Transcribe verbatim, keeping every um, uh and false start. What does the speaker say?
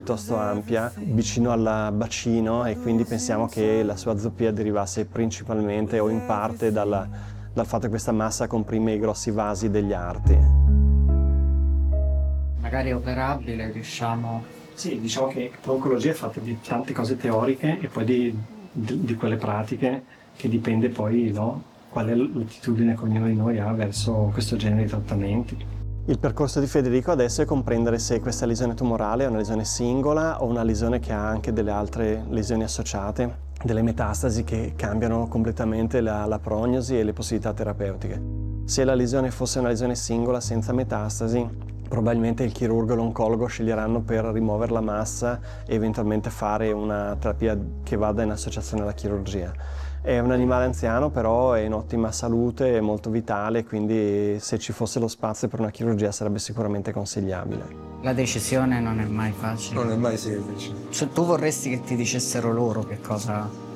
piuttosto ampia, vicino al bacino, e quindi pensiamo che la sua zoppia derivasse principalmente o in parte dal, dal fatto che questa massa comprime i grossi vasi degli arti. Magari è operabile, riusciamo... Sì, diciamo che l'oncologia è fatta di tante cose teoriche e poi di, di, di quelle pratiche, che dipende poi, no, qual è l'attitudine che ognuno di noi ha verso questo genere di trattamenti. Il percorso di Federico adesso è comprendere se questa lesione tumorale è una lesione singola o una lesione che ha anche delle altre lesioni associate, delle metastasi che cambiano completamente la, la prognosi e le possibilità terapeutiche. Se la lesione fosse una lesione singola senza metastasi, probabilmente il chirurgo e l'oncologo sceglieranno per rimuovere la massa e eventualmente fare una terapia che vada in associazione alla chirurgia. È un animale anziano, però è in ottima salute, è molto vitale, quindi se ci fosse lo spazio per una chirurgia sarebbe sicuramente consigliabile. La decisione non è mai facile. Non è mai semplice. Cioè, tu vorresti che ti dicessero loro che cosa...